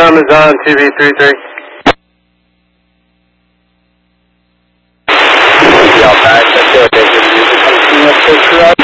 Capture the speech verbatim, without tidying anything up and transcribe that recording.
Tom is on T V three three. Yeah, back. That's it. They can use it.